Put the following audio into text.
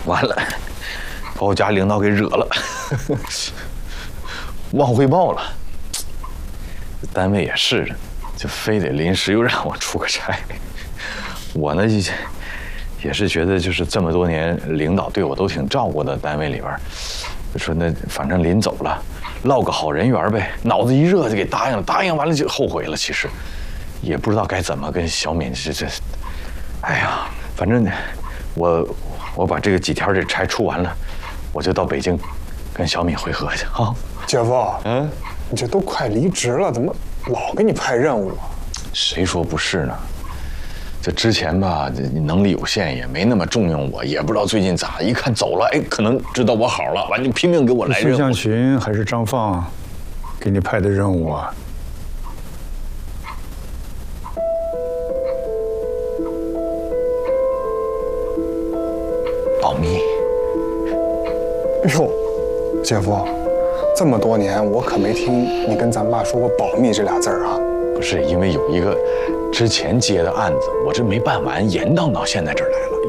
完了，把我家领导给惹了，忘汇报了。单位也是，就非得临时又让我出个差。我呢也是觉得，就是这么多年领导对我都挺照顾的，单位里边，就说那反正临走了，落个好人缘呗。脑子一热就给答应了，答应完了就后悔了。其实也不知道该怎么跟小敏这，哎呀，反正我把这个几条这差出完了，我就到北京跟小敏会合去啊。 姐夫，你这都快离职了，怎么老给你派任务啊？ 谁说不是呢？就之前吧，能力有限，也没那么重用我，也不知道最近咋，一看走了，哎，可能知道我好了，完就拼命给我来任务。 孙向群还是张放给你派的任务啊？ 保密。 哎呦，姐夫，这么多年我可没听你跟咱爸说过保密这俩字儿啊。 不是因为有一个之前接的案子，我这没办完，延宕到现在这儿来了。